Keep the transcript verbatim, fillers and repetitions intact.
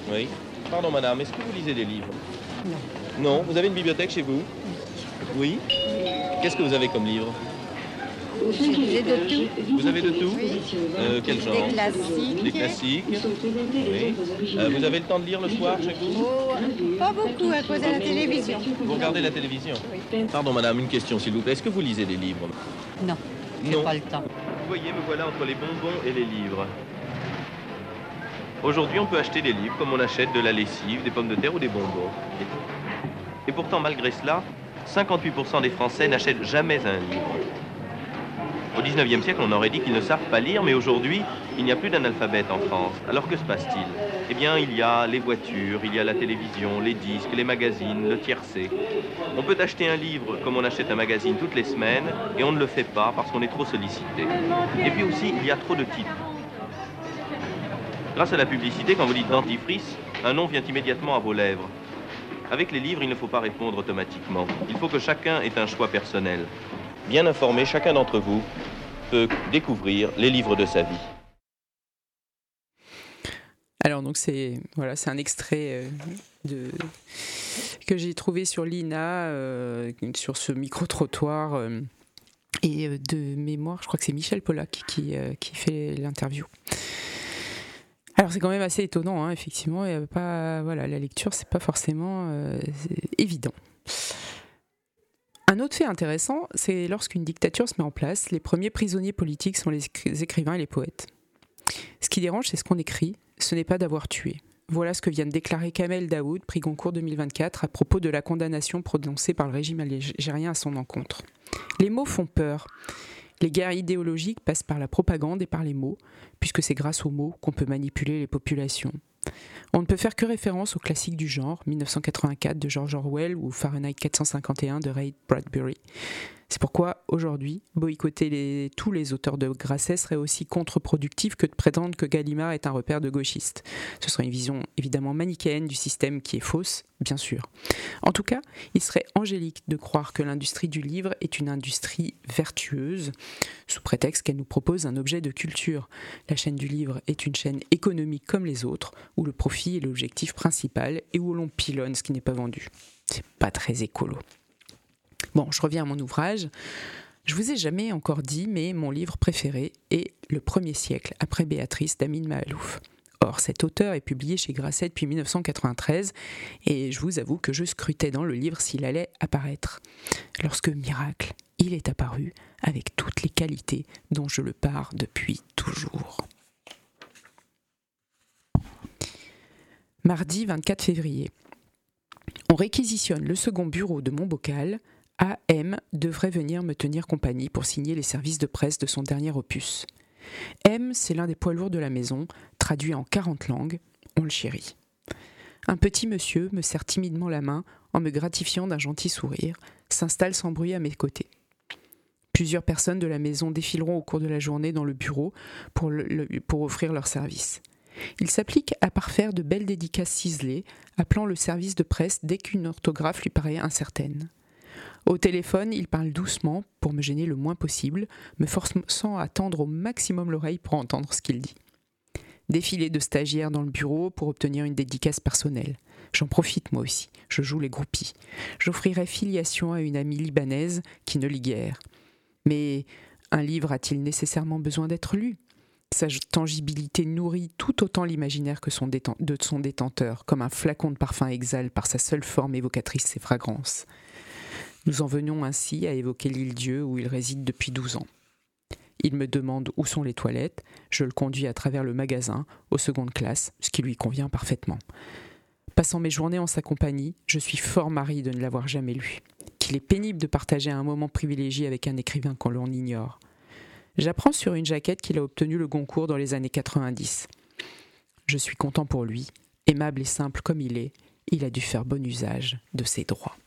Oui. Pardon madame, est-ce que vous lisez des livres? Non. Non. Vous avez une bibliothèque chez vous? Oui. Qu'est-ce que vous avez comme livre? J'ai de tout. Vous avez de tout? Oui. Euh, quel genre? Des classiques. Des classiques. Oui. Euh, vous avez le temps de lire le soir chez vous? Oh, pas beaucoup à cause de la télévision. Vous regardez la télévision? Oui. Pardon madame, une question s'il vous plaît. Est-ce que vous lisez des livres? Non, j'ai Non. pas le temps. Vous voyez, me voilà entre les bonbons et les livres. Aujourd'hui, on peut acheter des livres comme on achète de la lessive, des pommes de terre ou des bonbons. Et pourtant, malgré cela, cinquante-huit pour cent des Français n'achètent jamais un livre. Au dix-neuvième siècle, on aurait dit qu'ils ne savent pas lire, mais aujourd'hui, il n'y a plus d'analphabètes en France. Alors que se passe-t-il? Eh bien, il y a les voitures, il y a la télévision, les disques, les magazines, le tiercé. On peut acheter un livre comme on achète un magazine toutes les semaines, et on ne le fait pas parce qu'on est trop sollicité. Et puis aussi, il y a trop de titres. Grâce à la publicité, quand vous dites dentifrice, un nom vient immédiatement à vos lèvres. Avec les livres, il ne faut pas répondre automatiquement. Il faut que chacun ait un choix personnel. Bien informé, chacun d'entre vous peut découvrir les livres de sa vie. Alors donc c'est voilà, c'est un extrait euh, de que j'ai trouvé sur l'I N A euh, sur ce micro-trottoir euh, et euh, de mémoire, je crois que c'est Michel Pollack qui euh, qui fait l'interview. Alors c'est quand même assez étonnant, hein, effectivement, et pas voilà, la lecture c'est pas forcément euh, c'est évident. Un autre fait intéressant, c'est lorsqu'une dictature se met en place, les premiers prisonniers politiques sont les écrivains et les poètes. Ce qui dérange, c'est ce qu'on écrit, ce n'est pas d'avoir tué. Voilà ce que vient de déclarer Kamel Daoud, prix Goncourt deux mille vingt-quatre, à propos de la condamnation prononcée par le régime algérien à son encontre. Les mots font peur. Les guerres idéologiques passent par la propagande et par les mots, puisque c'est grâce aux mots qu'on peut manipuler les populations. On ne peut faire que référence aux classiques du genre, dix-neuf cent quatre-vingt-quatre de George Orwell ou Fahrenheit quatre cent cinquante et un de Ray Bradbury. C'est pourquoi, aujourd'hui, boycotter les, tous les auteurs de Grasset serait aussi contre-productif que de prétendre que Gallimard est un repère de gauchistes. Ce serait une vision évidemment manichéenne du système qui est fausse, bien sûr. En tout cas, il serait angélique de croire que l'industrie du livre est une industrie vertueuse, sous prétexte qu'elle nous propose un objet de culture. La chaîne du livre est une chaîne économique comme les autres, où le profit est l'objectif principal et où l'on pilonne ce qui n'est pas vendu. C'est pas très écolo. Bon, je reviens à mon ouvrage. Je vous ai jamais encore dit, mais mon livre préféré est Le premier siècle, après Béatrice d'Amin Maalouf. Or, cet auteur est publié chez Grasset depuis dix-neuf cent quatre-vingt-treize, et je vous avoue que je scrutais dans le livre s'il allait apparaître. Lorsque, miracle, il est apparu avec toutes les qualités dont je le pars depuis toujours. Mardi vingt-quatre février. On réquisitionne le second bureau de Montbocal. A M devrait venir me tenir compagnie pour signer les services de presse de son dernier opus. M, c'est l'un des poids lourds de la maison, traduit en quarante langues, on le chérit. Un petit monsieur me serre timidement la main en me gratifiant d'un gentil sourire, s'installe sans bruit à mes côtés. Plusieurs personnes de la maison défileront au cours de la journée dans le bureau pour, le, le, pour offrir leurs services. Il s'applique à parfaire de belles dédicaces ciselées, appelant le service de presse dès qu'une orthographe lui paraît incertaine. Au téléphone, il parle doucement pour me gêner le moins possible, me forçant à tendre au maximum l'oreille pour entendre ce qu'il dit. Défilé de stagiaires dans le bureau pour obtenir une dédicace personnelle. J'en profite moi aussi, je joue les groupies. J'offrirai filiation à une amie libanaise qui ne lit guère. Mais un livre a-t-il nécessairement besoin d'être lu ? Sa tangibilité nourrit tout autant l'imaginaire que son déten- de son détenteur, comme un flacon de parfum exhale par sa seule forme évocatrice ses fragrances. Nous en venons ainsi à évoquer l'île-dieu où il réside depuis douze ans. Il me demande où sont les toilettes, je le conduis à travers le magasin, aux secondes classes, ce qui lui convient parfaitement. Passant mes journées en sa compagnie, je suis fort mari de ne l'avoir jamais lu. Qu'il est pénible de partager un moment privilégié avec un écrivain qu'on l'on ignore. J'apprends sur une jaquette qu'il a obtenu le Goncourt dans les années quatre-vingt-dix. Je suis content pour lui, aimable et simple comme il est, il a dû faire bon usage de ses droits.